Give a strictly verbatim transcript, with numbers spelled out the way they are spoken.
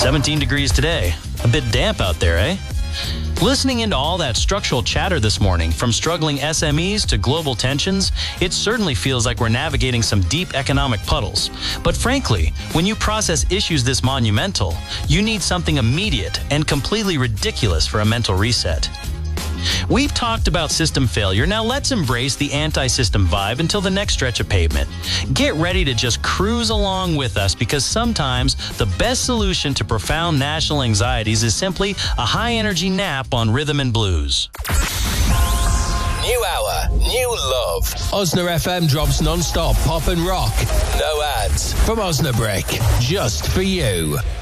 seventeen degrees today. A bit damp out there, eh? Listening into all that structural chatter this morning, from struggling S M Es to global tensions, it certainly feels like we're navigating some deep economic puddles. But frankly, when you process issues this monumental, you need something immediate and completely ridiculous for a mental reset. We've talked about system failure. Now let's embrace the anti-system vibe until the next stretch of pavement. Get ready to just cruise along with us, because sometimes the best solution to profound national anxieties is simply a high-energy nap on rhythm and blues. New hour, new love. Osna F M drops non-stop pop and rock. No ads. From Osnabrick, just for you.